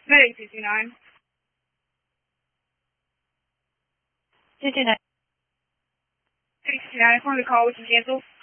Medic 229. 229. 229, inform the call, which is canceled.